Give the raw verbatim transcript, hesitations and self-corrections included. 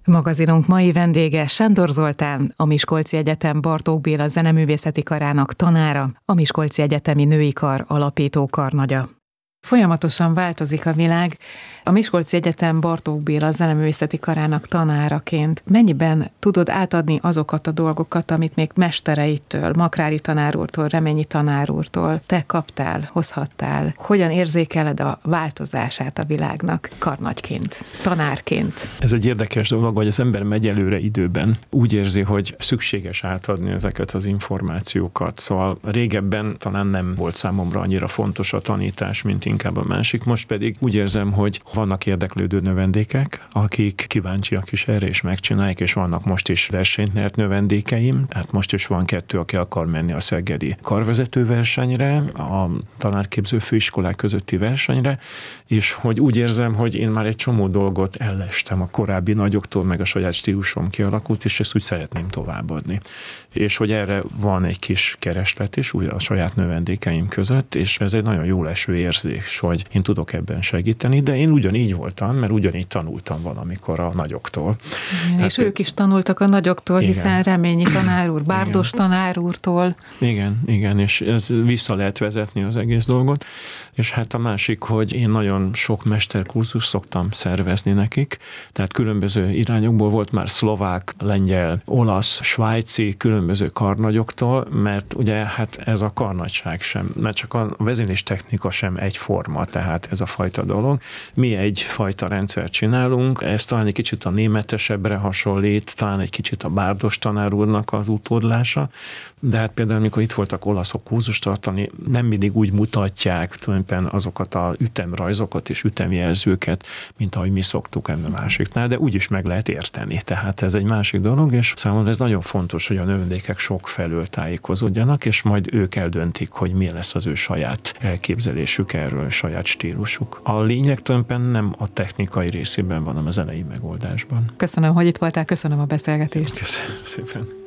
Magazinunk mai vendége Sándor Zoltán, a Miskolci Egyetem Bartók Béla zeneművészeti karának tanára, a Miskolci Egyetemi Női Kar alapító karnagya. Folyamatosan változik a világ. A Miskolci Egyetem Bartók Béla zeneművészeti karának tanáraként mennyiben tudod átadni azokat a dolgokat, amit még mestereitől, Makrári tanár úrtól, Reményi tanár úrtól te kaptál, hozhattál? Hogyan érzékeled a változását a világnak karnagyként, tanárként? Ez egy érdekes dolog, hogy az ember megy előre időben. Úgy érzi, hogy szükséges átadni ezeket az információkat. Szóval régebben talán nem volt számomra annyira fontos a tanítás, mint inkább a másik. Most pedig úgy érzem, hogy vannak érdeklődő növendékek, akik kíváncsiak is erre, és megcsinálják, és vannak most is versenyt nyert növendékeim. Hát most is van kettő, aki akar menni a szegedi karvezető versenyre, a tanárképző főiskolák közötti versenyre, és hogy úgy érzem, hogy én már egy csomó dolgot ellestem a korábbi nagyoktól, meg a saját stílusom kialakult, és ezt úgy szeretném továbbadni. És hogy erre van egy kis kereslet is, úgy a saját növendékeim között, és ez egy nagyon jó leső érzés, hogy én tudok ebben segíteni, de én ugyanígy voltam, mert ugyanígy tanultam valamikor a nagyoktól. Igen, tehát, és ők is tanultak a nagyoktól, igen. Hiszen Reményi tanár úr, Bárdos igen. tanár úrtól. Igen, igen, és ez vissza lehet vezetni az egész dolgot. És hát a másik, hogy én nagyon sok mesterkurzus szoktam szervezni nekik, tehát különböző irányokból volt már szlovák, lengyel, olasz, svájci, különböző karnagyoktól, mert ugye hát ez a karnagyság sem, mert csak a vezénylés technika sem egyforma, tehát ez a fajta dolog. Mi egyfajta rendszert csinálunk, ez talán egy kicsit a németesebbre hasonlít, talán egy kicsit a Bárdos tanár úrnak az utódlása, de hát például, amikor itt voltak olaszok kurzust tartani, nem mindig úgy mutatják tulajdonképpen azokat a ütemrajzokat és ütemjelzőket, mint ahogy mi szoktuk ennél másiknál, de úgy is meg lehet érteni. Tehát ez egy másik dolog, és számomra ez nagyon fontos, hogy a növendékek sok felől tájékozódjanak, és majd ők eldöntik, hogy mi lesz az ő saját elképzelésük erről, saját stílusuk. A lényeg tulajdonképpen nem a technikai részében van, hanem a zenei megoldásban. Köszönöm, hogy itt voltál, köszönöm a beszélgetést. Köszönöm szépen.